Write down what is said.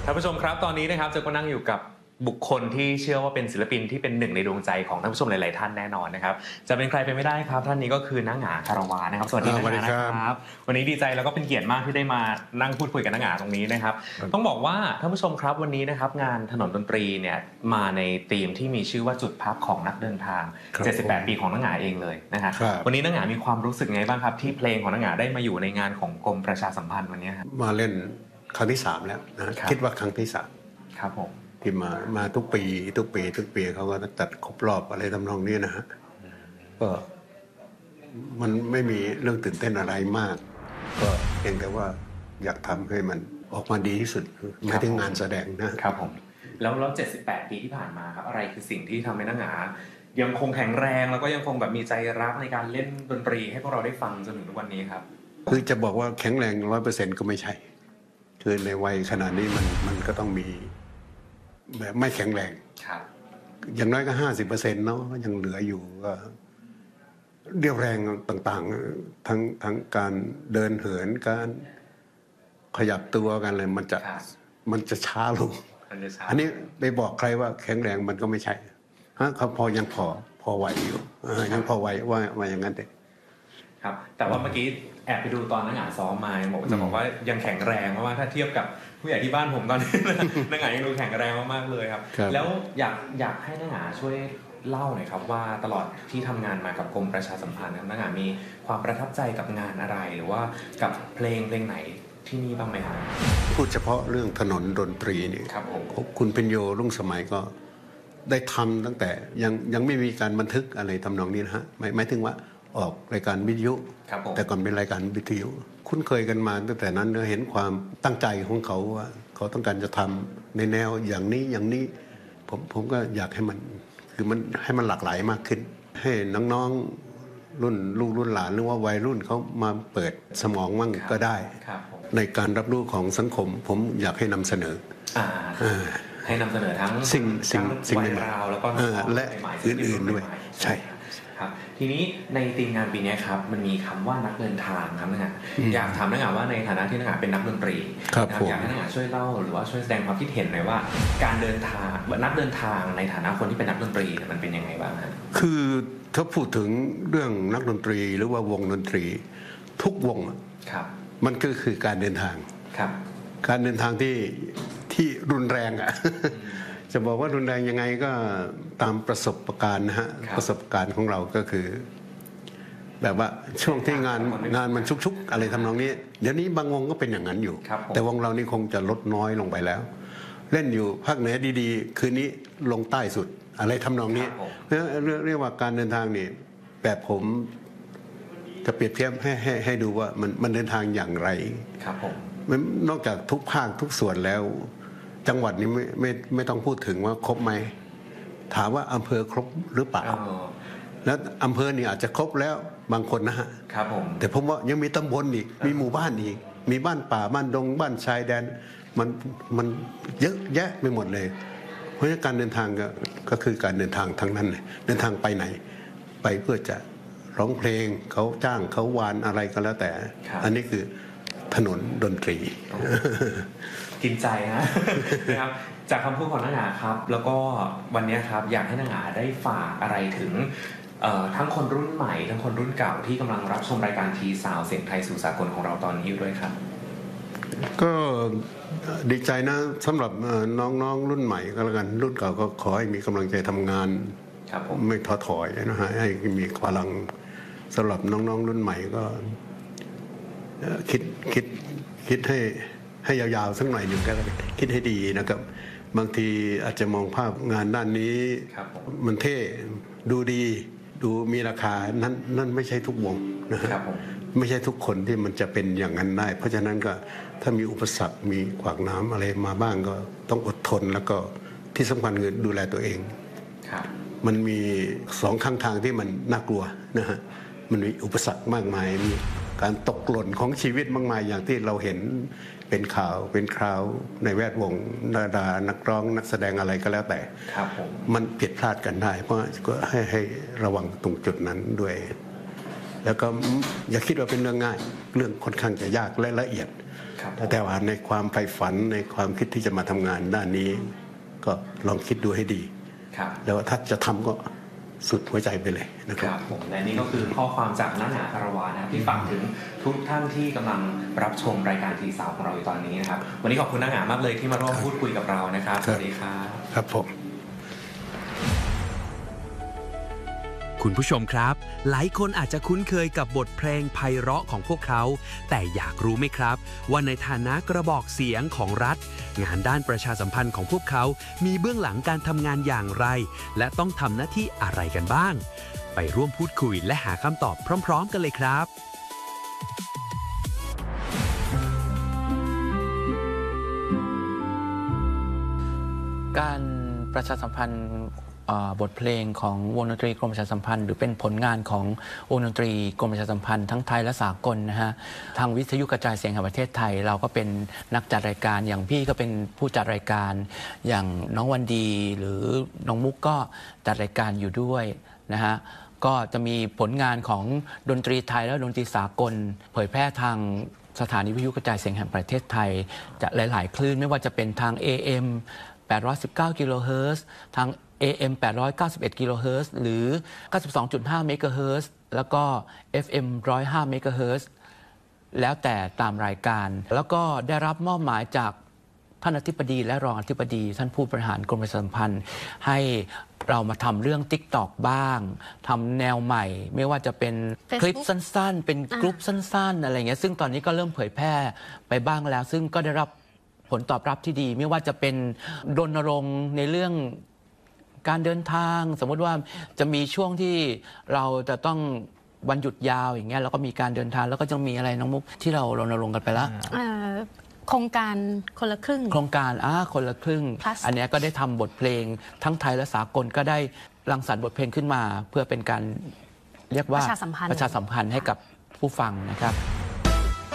ท่านผู้ชมครับตอนนี้นะครับจะก็นั่งอยู่กับบุคคลที่เชื่อว่าเป็นศิลปินที่เป็นหนึ่งในดวงใจของท่านผู้ชมหลายๆท่านแน่นอนนะครับจะเป็นใครไปไม่ได้ครับท่านนี้ก็คือน้าหงาคารวานะครับสวัสดีน้าหงานะครับวันนี้ดีใจแล้วก็เป็นเกียรติมากที่ได้มานั่งพูดคุยกับน้าหงาตรงนี้นะครับต้องบอกว่าท่านผู้ชมครับวันนี้นะครับงานถนนดนตรีเนี่ยมาในธีมที่มีชื่อว่าจุดพักของนักเดินทาง78ปีของน้าหงาเองเลยนะฮะวันนี้น้าหงามีความรู้สึกไงบ้างครับที่เพลงของน้าหงาได้มาอยู่ในงานของกรมประชาสัมพันธ์วันนี้ครับมาเล่นครั้งที่3แล้วนะคิดว่าครั้งที่3 ครับผมที่มาทุกปีเขาก็จัดครบรอบอะไรทำนองนี้นะฮะก็มันไม่มีเรื่องตื่นเต้นอะไรมากก็เพียงแต่ว่าอยากทำให้มันออกมาดีที่สุดไม่ถึงงานแสดงนะครับผมแล้ว78ปีที่ผ่านมาครับอะไรคือสิ่งที่ทำให้น้าหงายังคงแข็งแรงแล้วก็ยังคงแบบมีใจรักในการเล่นดนตรีให้พวกเราได้ฟังจนถึงทุกวันนี้ครับคือจะบอกว่าแข็งแรง 100% ก็ไม่ใช่คือในวัยขนาดนี้มันก็ต้องมีแบบไม่แข็งแรงอย่างน้อยก็ 50% เนาะยังเหลืออยู่ก็เรี่ยวแรงต่างๆทั้งการเดินเหินการขยับตัวกันเลยมันจะช้าลงอันนี้ไปบอกใครว่าแข็งแรงมันก็ไม่ใช่เขายังพอไหวอยู่ยังพอไหวว่าอย่างนั้นเด็กครับแต่ว่าเมื่อกี้แอบไปดูตอนน้าหงาซ้อมมาจะบอกว่ายังแข็งแรงมากๆถ้าเทียบกับผู้ใหญ่ที่บ้านผมตอนนี้น้าหงายังดูแข็งแรงมากๆเลยครับแล้วอยากให้น้าหงาช่วยเล่าหน่อยครับว่าตลอดที่ทำงานมากับกรมประชาสัมพันธ์น้าหงามีความประทับใจกับงานอะไรหรือว่ากับเพลงไหนที่นี่บ้างไหมครับพูดเฉพาะเรื่องถนนดนตรีนี่ครับผมคุณเพ็ญโยรุ่งสมัยก็ได้ทำตั้งแต่ยังไม่มีการบันทึกอะไรทำนองนี้นะฮะหมายถึงว่าออกรายการวิทยุแต่ก่อนเป็นรายการวิทยุคุ้นเคยกันมาตั้งแต่นั้นเห็นความตั้งใจของเขาว่าเขาต้องการจะทำในแนวอย่างนี้ผมก็อยากให้มันคือมันให้มันหลากหลายมากขึ้นให้น้องๆรุ่นลูกรุ่นหลานหรือว่าวัยรุ่นเขามาเปิดสมองมั่งก็ได้ในการรับรู้ของสังคมผมอยากให้นำเสนอให้นำเสนอทั้งสิ่งวัยราวแล้วก็และอื่นๆด้วยใช่ครับทีนี้ในธีมงานปีนี้ครับมันมีคำว่านักเดินทางครับน้าหงาอยากถามน้าหงาว่าในฐานะที่น้าหงาเป็นนักดนตรีอยากให้น้าหงาช่วยเล่าหรือว่าช่วยแสดงความคิดเห็นหน่อยว่าการเดินทางนักเดินทางในฐานะคนที่เป็นนักดนตรีมันเป็นยังไงบ้างครับคือถ้าพูดถึงเรื่องนักดนตรีหรือว่าวงดนตรีทุกวงมันก็คือการเดินทางการเดินทางที่รุนแรงจะบอกว่ารุนแรงยังไงก็ตามประสบการณ์นะฮะประสบการณ์ของเราก็คือแบบว่าช่วงที่งานมันชุกๆอะไรทำนองนี้เดี๋ยวนี้บางวงก็เป็นอย่างนั้นอยู่แต่วงเรานี่คงจะลดน้อยลงไปแล้วเล่นอยู่ภาคเหนือดีๆคืนนี้ลงใต้สุดอะไรทำนองนี้เพราะเรียกว่าการเดินทางนี่แบบผมจะเปรียบเทียบให้ดูว่ามันเดินทางอย่างไรครับผมนอกจากทุกภาคทุกส่วนแล้วจังหวัดนี้ไม่ต้องพูดถึงว่าครบไหมถามว่าอำเภอครบหรือเปล่าแล้วอำเภอนี่อาจจะครบแล้วบางคนนะฮะครับผมแต่ผมว่ายังมีตำบลอีกมีหมู่บ้านอีกมีบ้านป่าบ้านดงบ้านชายแดนมันเยอะแยะไปหมดเลยเพราะฉะนั้นการเดินทางก็คือการเดินทางทั้งนั้นเลยเดินทางไปไหนไปเพื่อจะร้องเพลงเขาจ้างเขาวานอะไรก็แล้วแต่อันนี้คือถนนดนตรีกินใจนะครับจากคำพูดของน้าหงาครับแล้วก็วันนี้ครับอยากให้น้าหงาได้ฝากอะไรถึงทั้งคนรุ่นใหม่ทั้งคนรุ่นเก่าที่กำลังรับชมรายการทีซาวเสียงไทยสู่สากลของเราตอนนี้ด้วยครับก็ดีใจนะสำหรับน้องๆรุ่นใหม่ก็แล้วกันรุ่นเก่าก็ขอให้มีกำลังใจทำงานไม่ท้อถอยนะฮะให้มีพลังสำหรับน้องๆรุ่นใหม่ก็คิดให้ยาวๆสักหน่อยหนึ่งก็แล้วกันคิดให้ดีนะครับบางทีอาจจะมองภาพงานด้านนี้มันเท่ดูดีดูมีราคานั่นไม่ใช่ทุกวงนะครับไม่ใช่ทุกคนที่มันจะเป็นอย่างนั้นได้เพราะฉะนั้นก็ถ้ามีอุปสรรคมีขวากน้ำอะไรมาบ้างก็ต้องอดทนแล้วก็ที่สำคัญคือดูแลตัวเองมันมี2ข้างทางที่มันน่ากลัวนะฮะมันมีอุปสรรคมากมายมีการตกหล่นของชีวิตมากมายอย่างที่เราเห็นเป็นข่าวเป็นคราวในแวดวงดารานักร้องนักแสดงอะไรก็แล้วแต่มันผิดพลาดกันได้เพราะก็ให้ระวังตรงจุดนั้นด้วยแล้วก็อย่าคิดว่าเป็นเรื่องง่ายเรื่องค่อนข้างจะยากและละเอียดแต่ว่าในความใฝ่ฝันในความคิดที่จะมาทำงานด้านนี้ ก็ลองคิดดูให้ดีแล้วถ้าจะทำก็สุดหัวใจไปเลยนะครับผมและนี่ก็คือข้อความจากน้าหงาคารวานะครับที่ฝากถึงทุกท่านที่กำลังรับชมรายการทีสาวของเราอยู่ตอนนี้นะครับวันนี้ขอบคุณน้าหงามากเลยที่มาร่วมพูดคุยกับเรานะครับสวัสดีครับครับผมคุณผู้ชมครับหลายคนอาจจะคุ้นเคยกับบทเพลงไพเราะของพวกเขาแต่อยากรู้ไหมครับว่าในฐานะกระบอกเสียงของรัฐงานด้านประชาสัมพันธ์ของพวกเขามีเบื้องหลังการทำงานอย่างไรและต้องทำหน้าที่อะไรกันบ้างไปร่วมพูดคุยและหาคำตอบพร้อมๆกันเลยครับการประชาสัมพันธ์บทเพลงของวงดนตรีกรมประชาสัมพันธ์หรือเป็นผลงานของวงดนตรีกรมประชาสัมพันธ์ทั้งไทยและสากลนะฮะทางวิทยุกระจายเสียงแห่งประเทศไทยเราก็เป็นนักจัดรายการอย่างพี่ก็เป็นผู้จัดรายการอย่างน้องวันดีหรือน้องมุกก็จัดรายการอยู่ด้วยนะฮะก็จะมีผลงานของดนตรีไทยและดนตรีสากลเผยแพร่ทางสถานีวิทยุกระจายเสียงแห่งประเทศไทยจะหลายๆคลื่นไม่ว่าจะเป็นทาง AM 819 กิโลเฮิรตซ์ทาง AM 891 กิโลเฮิรตซ์หรือ 92.5 เมกะเฮิรตซ์แล้วก็ FM 105 เมกะเฮิรตซ์แล้วแต่ตามรายการแล้วก็ได้รับมอบหมายจากท่านอธิบดีและรองอธิบดีท่านผู้บริหารกรมประชาสัมพันธ์ให้เรามาทำเรื่อง TikTok บ้างทำแนวใหม่ไม่ว่าจะเป็นคลิปสั้นๆเป็นกรุ๊ปสั้นๆอะไรเงี้ยซึ่งตอนนี้ก็เริ่มเผยแพร่ไปบ้างแล้วซึ่งก็ได้รับผลตอบรับที่ดีไม่ว่าจะเป็นรณรงค์ในเรื่องการเดินทางสมมติว่าจะมีช่วงที่เราจะต้องวันหยุดยาวอย่างเงี้ยแล้วก็มีการเดินทางแล้วก็จะมีอะไรน้องมุกที่เรารณรงค์กันไปแล้วโครงการคนละครึ่งโครงการคนละครึ่ง อันนี้ก็ได้ทำบทเพลงทั้งไทยและสากลก็ได้รังสรรค์บทเพลงขึ้นมาเพื่อเป็นการเรียกว่าประชาสัมพันธ์ให้กับผู้ฟังนะครับ